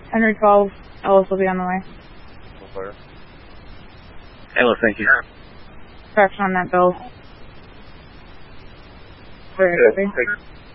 Henry 12, Ellis will be on the way. Ellis, thank you. Traction on that bill. Very Good. quickly.